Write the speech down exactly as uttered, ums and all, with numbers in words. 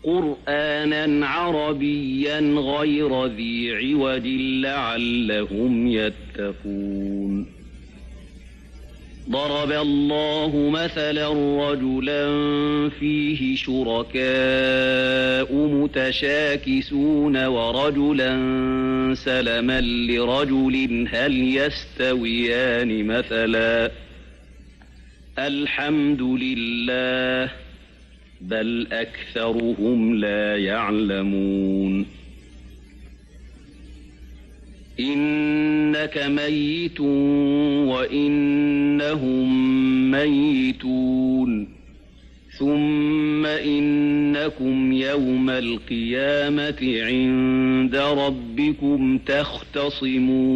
قرآنا عربيا غير ذي عوج لعلهم يتقون. ضرب الله مثلا رجلا فيه شركاء متشاكسون ورجلا سلما لرجل هل يستويان مثلا الحمد لله بل أكثرهم لا يعلمون. إنك ميت وإنهم ميتون ثم إنكم يوم القيامة عند ربكم تختصمون.